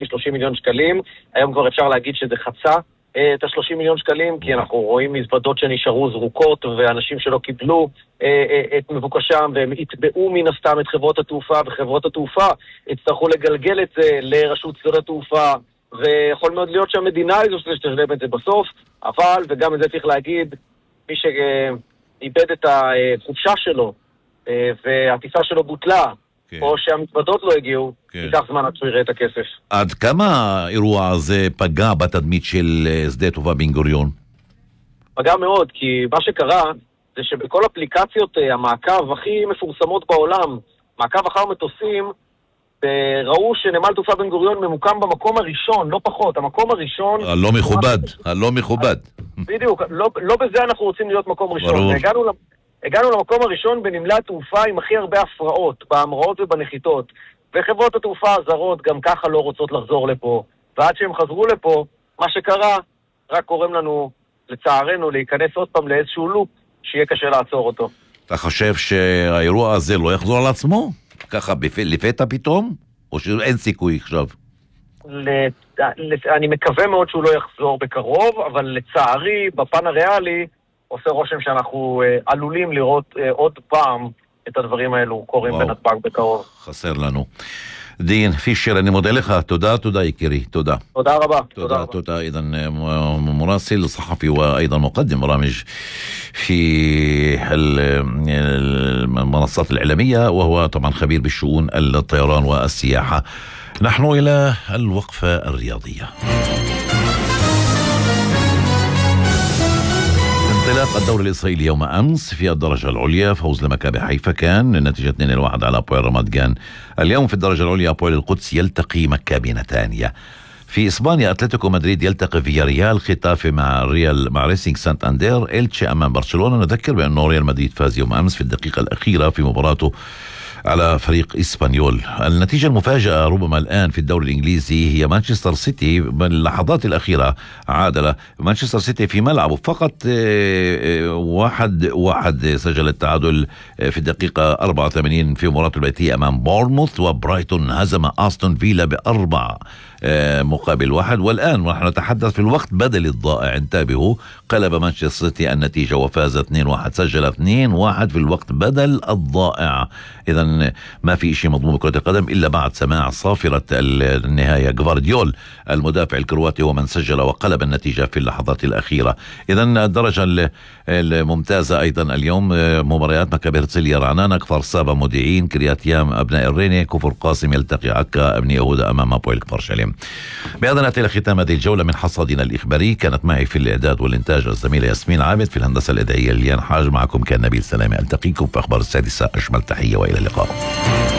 30 מיליון שקלים. היום כבר אפשר להגיד שזה חצה את ה-30 מיליון שקלים, כי אנחנו רואים מזוודות שנשארו זרוקות, ואנשים שלא קיבלו את מבוקשם, והם יתבעו מן הסתם את חברות התעופה, וחברות התעופה יצטרכו לגלגל את זה לרשות שדות התעופה, ויכול מאוד להיות שהמדינה היא זו שתשלם את זה בסוף, אבל, וגם את זה צריך להגיד, מי שאיבד את החופשה שלו, והטיסה שלו בוטלה, או שהמתוודות לא הגיעו, ייקח זמן עד שהוא יראה את הכסף. עד כמה האירוע הזה פגע בתדמית של שדה תעופה בן גוריון? פגע מאוד, כי מה שקרה זה שבכל אפליקציות המעקב הכי מפורסמות בעולם, מעקב אחר מטוסים, ראו שנמל תעופה בן גוריון ממוקם במקום הראשון, לא פחות, המקום הראשון... הלא מכובד. בדיוק, לא בזה אנחנו רוצים להיות מקום ראשון. הגענו למקום הראשון בנמלי התעופה עם הכי הרבה הפרעות, בהמראות ובנחיתות. וחברות התעופה הזרות גם ככה לא רוצות לחזור לפה. ועד שהם חזרו לפה, מה שקרה רק קוראים לנו, לצערנו, להיכנס עוד פעם לאיזשהו לופ שיהיה קשה לעצור אותו. אתה חושב שהאירוע הזה לא יחזור על עצמו? ככה לפתע פתאום? או שאין סיכוי עכשיו? אני מקווה מאוד שהוא לא יחזור בקרוב, אבל לצערי, בפן הריאלי, עושה רושם שאנחנו עלולים לראות עוד פעם את הדברים האלו קורים בנתב"ג בקרוב. חסר לנו. דין פישר, אני מודה לך. תודה יקירי. תודה רבה. תודה. إذن مراسل صحفي وأيضا مقدم برامج في المنصات الإعلامية، وهو طبعا خبير بالشؤون الطيران والسياحة. نحن إلى الوقفة الرياضية. انطلاق الدوري الإسرائيلي يوم أمس في الدرجة العليا، فوز لمكابي حيفا كان النتيجة 2-1 على أبويل رمات جان. اليوم في الدرجة العليا أبويل القدس يلتقي مكابي نتانيا. في إسبانيا أتلتيكو مدريد يلتقي فياريال، ختافي مع ريسينج سانت أندير، إلتشي أمام برشلونة. نذكر بأن ريال مدريد فاز يوم أمس في الدقيقة الأخيرة في مباراته على فريق إسبانيول. النتيجة المفاجئة ربما الآن في الدوري الإنجليزي هي مانشستر سيتي باللحظات الأخيرة عادل مانشستر سيتي في ملعبه فقط 1-1 سجل التعادل في الدقيقة 84 في مباراته البيتية أمام بورنموث، وبرايتون هزم أستون فيلا ب4 مقابل 1. والآن نحن نتحدث في الوقت بدل الضائع، انتبهوا، قلب مانشستر سيتي النتيجة وفاز 2-1، سجل 2-1 في الوقت بدل الضائع. إذن ما في شيء مضمون بكرة القدم إلا بعد سماع صافرة النهاية. غفارديول المدافع الكرواتي هو من سجل وقلب النتيجة في اللحظات الأخيرة. إذن الدرجة الممتازة أيضا اليوم مباريات مكابي هرتزليا رعنانا، كفر سابا مودعين، كريات يام أبناء الريني، كفر قاسم يلتقي عكا ابن يهودا أمام أبويل كفر شليم. بهذا نأتي إلى ختام هذه الجولة من حصادنا الإخباري. كانت معي في الإعداد والإنتاج الزميلة ياسمين عابد، في الهندسة الإذاعية ليان حاج، معكم كان نبيل سلامي. ألتقيكم في أخبار السادسة. أجمل تحية وإلى اللقاء.